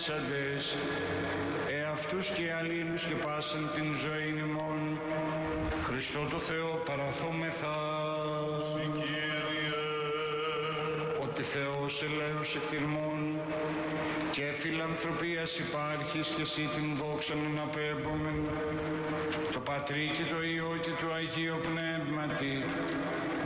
ελπίσαντες, εαυτούς και αλλήλους και πάσαν την ζωή ημών, Χριστό το Θεό παραθόμεθα. Ότι Θεός ελέος εκτιμών και φιλανθρωπίας υπάρχεις και εσύ την δόξαν εναπέμπομεν, το Πατρί και το Υιό και το Αγίο Πνεύματι,